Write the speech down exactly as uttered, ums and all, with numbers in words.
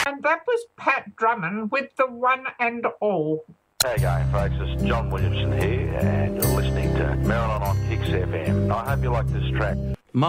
And that was Pat Drummond with the One and All. How you going, folks? It's John Williamson here, and you're listening to Marilyn on Kicks F M. I hope you like this track.